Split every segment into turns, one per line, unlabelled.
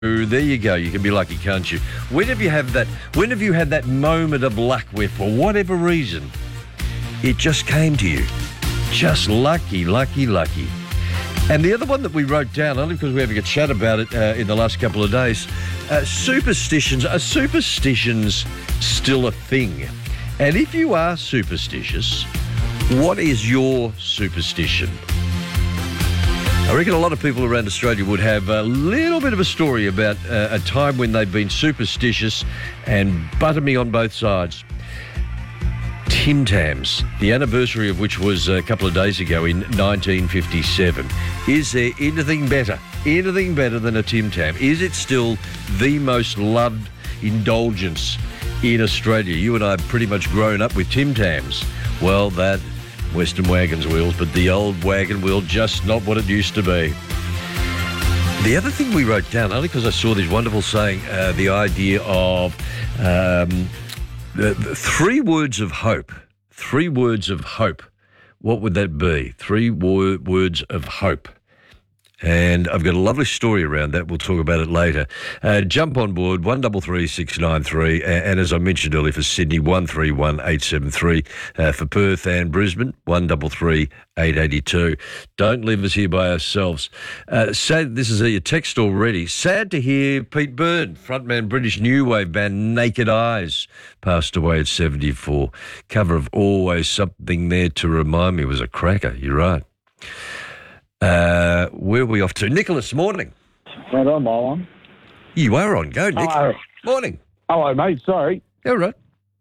There you go. You can be lucky, can't you? When have you had that moment of luck where, for whatever reason, it just came to you? Just lucky, lucky, lucky. And the other one that we wrote down, only because we're having a chat about it in the last couple of days, superstitions. Are superstitions still a thing? And if you are superstitious, what is your superstition? I reckon a lot of people around Australia would have a little bit of a story about a time when they've been superstitious and butter me on both sides. Tim Tams, the anniversary of which was a couple of days ago in 1957. Is there anything better than a Tim Tam? Is it still the most loved indulgence in Australia? You and I have pretty much grown up with Tim Tams. Well, that Western Wagons wheels, but the old wagon wheel, just not what it used to be. The other thing we wrote down, only because I saw this wonderful saying, the idea of the 3 words of hope. 3 words of hope. What would that be? 3 words of hope. And I've got a lovely story around that. We'll talk about it later. Jump on board, 133693. And as I mentioned earlier, for Sydney, 131873. For Perth and Brisbane, 133882. Don't leave us here by ourselves. Sad, this is your text already. Sad to hear Pete Byrne, frontman British new wave band Naked Eyes, passed away at 74. Cover of Always Something There to Remind Me was a cracker. You're right. Where are we off to? Nicholas, morning.
Right on, Marlon.
You are on. Go, Nick.
Hello.
Morning.
Hello, mate. Sorry.
All right.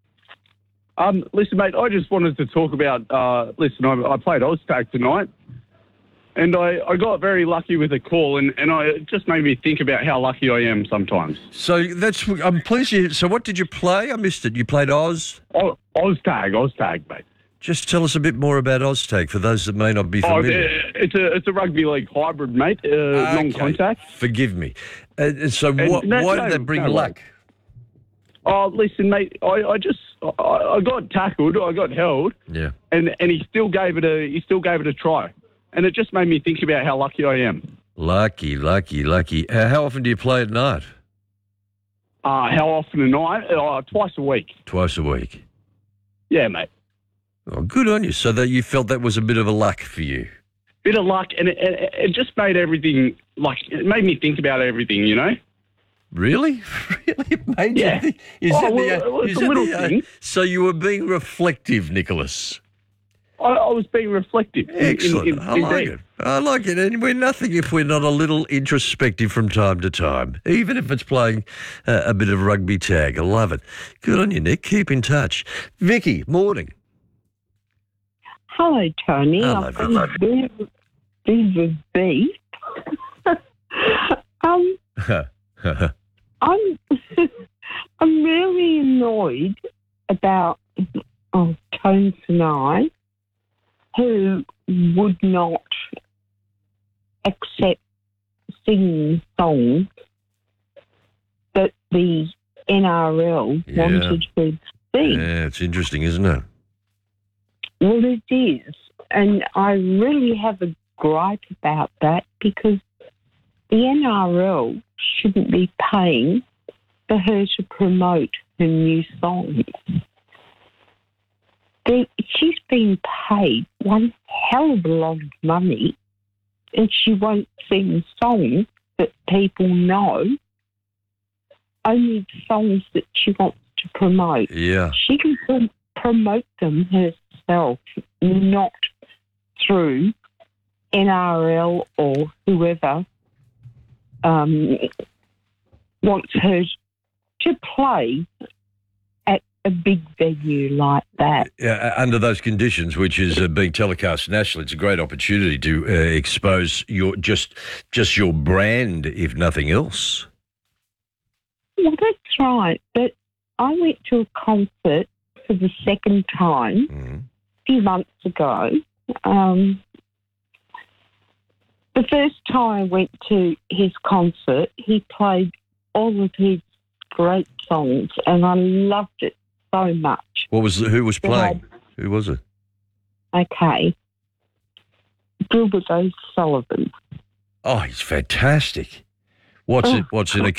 Listen, mate, I just wanted to talk about, I played Oztag tonight, and I got very lucky with a call, and it just made me think about how lucky I am sometimes.
So I'm pleased you... So what did you play? I missed it. You played Oz?
Oztag, mate.
Just tell us a bit more about Oztag for those that may not be familiar.
It's a rugby league hybrid, mate, non-contact.
Forgive me. Why did that bring luck?
Oh, listen, mate, I got tackled, I got held,
yeah,
and he still gave it a try, and it just made me think about how lucky I am.
Lucky. How often do you play at night?
How often a night? Twice a week.
Twice a week.
Yeah, mate.
Oh, good on you. So that you felt that was a bit of a luck for you.
Bit of luck, and it just made everything, it made me think about everything, you know?
Really? Really? It made you think?
It's a little thing.
So you were being reflective, Nicholas.
I was being reflective.
Excellent. I like it. And we're nothing if we're not a little introspective from time to time, even if it's playing a bit of rugby tag. I love it. Good on you, Nick. Keep in touch. Vicky, morning.
Hello, Tony.
Hello,
I'm beef. I'm really annoyed about Tones and I, who would not accept singing songs that the NRL wanted to sing.
Yeah, it's interesting, isn't it?
Well, it is. And I really have a gripe about that because the NRL shouldn't be paying for her to promote her new songs. She's been paid one hell of a lot of money and she won't sing songs that people know, only songs that she wants to promote.
Yeah.
She can promote them herself, not through NRL or whoever wants her to play at a big venue like that.
Under those conditions, which is being telecast nationally, it's a great opportunity to expose your just your brand, if nothing else.
Well, that's right. But I went to a concert for the second time a few months ago. The first time I went to his concert, he played all of his great songs, and I loved it so much.
Who was playing? Who was it?
Okay. Gilbert O'Sullivan.
Oh, he's fantastic. What's in a